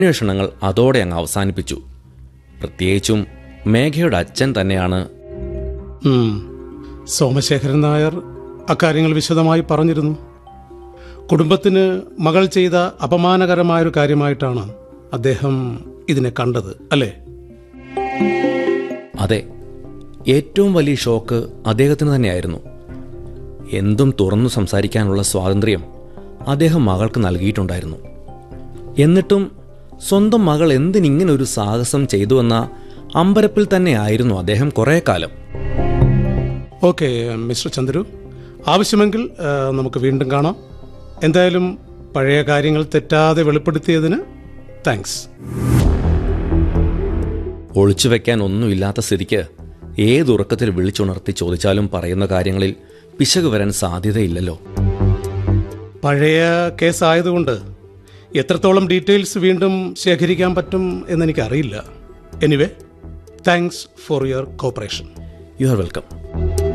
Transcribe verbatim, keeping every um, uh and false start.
അന്വേഷണങ്ങൾ അതോടെ അങ്ങ് അവസാനിപ്പിച്ചു. പ്രത്യേകിച്ചും മേഘയുടെ അച്ഛൻ തന്നെയാണ്. സോമശേഖരൻ നായർ അക്കാര്യങ്ങൾ വിശദമായി പറഞ്ഞിരുന്നു. കുടുംബത്തിന് മകൾ ചെയ്ത അപമാനകരമായൊരു കാര്യമായിട്ടാണ് അദ്ദേഹം ഇതിനെ കണ്ടത്, അല്ലേ? അതെ, ഏറ്റവും വലിയ ഷോക്ക് അദ്ദേഹത്തിന് തന്നെയായിരുന്നു. എന്തും തുറന്നു സംസാരിക്കാനുള്ള സ്വാതന്ത്ര്യം അദ്ദേഹം മകൾക്ക് നൽകിയിട്ടുണ്ടായിരുന്നു. എന്നിട്ടും സ്വന്തം മകൾ എന്തിനിങ്ങനൊരു സാഹസം ചെയ്തുവെന്ന അമ്പരപ്പിൽ തന്നെയായിരുന്നു അദ്ദേഹം കുറേ കാലം. ഓക്കെ മിസ്റ്റർ ചന്ദ്രു, ആവശ്യമെങ്കിൽ നമുക്ക് വീണ്ടും കാണാം. എന്തായാലും പഴയ കാര്യങ്ങൾ തെറ്റാതെ വെളിപ്പെടുത്തിയതിന് താങ്ക്സ്. ഒളിച്ചു വെക്കാൻ ഒന്നുമില്ലാത്ത സ്ഥിതിക്ക് ഏതുറക്കത്തിൽ വിളിച്ചുണർത്തി ചോദിച്ചാലും പറയുന്ന കാര്യങ്ങളിൽ പിശക് വരാൻ സാധ്യതയില്ലല്ലോ. പഴയ കേസായതുകൊണ്ട് എത്രത്തോളം ഡീറ്റെയിൽസ് വീണ്ടും ശേഖരിക്കാൻ പറ്റും എന്നെനിക്കറിയില്ല. Anyway, thanks for your corporation. You are welcome.